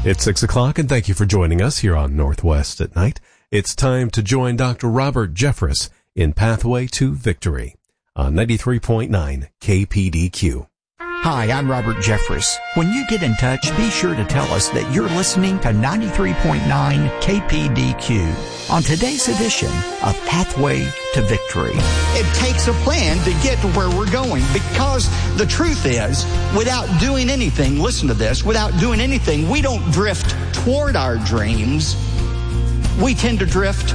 It's 6 o'clock, and thank you for joining us here on Northwest at Night. It's time to join Dr. Robert Jeffress in Pathway to Victory on 93.9 KPDQ. Hi, I'm Robert Jeffress. When you get in touch, be sure to tell us that you're listening to 93.9 KPDQ on today's edition of Pathway to Victory. It takes a plan to get to where we're going, because the truth is, without doing anything, listen to this, without doing anything, we don't drift toward our dreams. We tend to drift